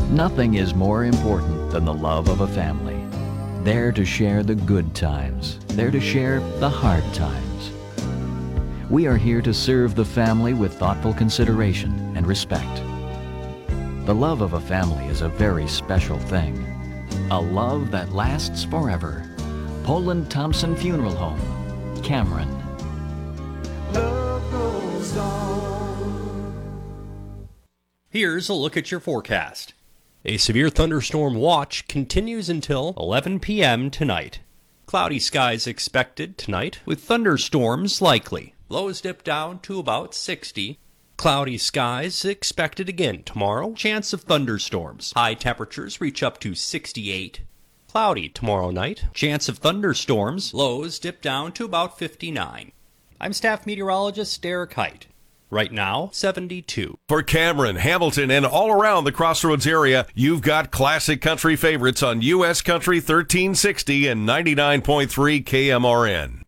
Nothing is more important than the love of a family. There to share the good times, there to share the hard times. We are here to serve the family with thoughtful consideration and respect. The love of a family is a very special thing. A love that lasts forever. Poland Thompson Funeral Home, Cameron. Love goes on. Here's a look at your forecast. A severe thunderstorm watch continues until 11 p.m. tonight. Cloudy skies expected tonight with thunderstorms likely. Lows dip down to about 60. Cloudy skies expected again tomorrow. Chance of thunderstorms. High temperatures reach up to 68. Cloudy tomorrow night. Chance of thunderstorms. Lows dip down to about 59. I'm staff meteorologist Derek Height. Right now, 72. For Cameron, Hamilton, and all around the Crossroads area, you've got classic country favorites on U.S. Country 1360 and 99.3 KMRN.